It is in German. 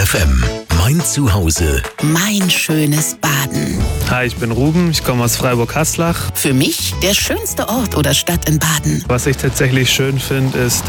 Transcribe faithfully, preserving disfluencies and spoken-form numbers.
F M. Mein Zuhause. Mein schönes Baden. Hi, ich bin Ruben, ich komme aus Freiburg-Haslach. Für mich der schönste Ort oder Stadt in Baden. Was ich tatsächlich schön finde, ist